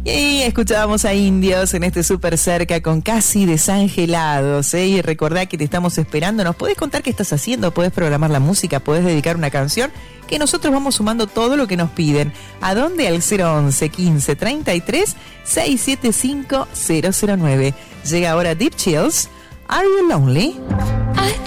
Y escuchábamos a Indios en este Súper Cerca con Casi Desangelados, ¿eh? Y recordá que te estamos esperando. ¿Nos podés contar qué estás haciendo? ¿Podés programar la música? ¿Podés dedicar una canción? Que nosotros vamos sumando todo lo que nos piden. ¿A dónde? Al 011 15 33 675 009. Llega ahora Deep Chills. Are You Lonely?